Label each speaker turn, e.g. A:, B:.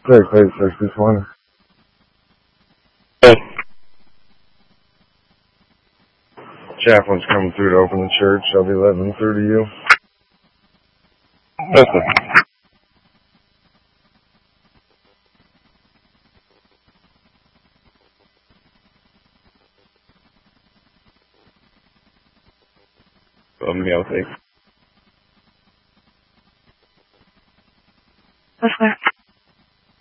A: Great, 6220.
B: Hey,
A: Chaplain's coming through to open the church. I'll be 11 through to you.
B: listen. I'll take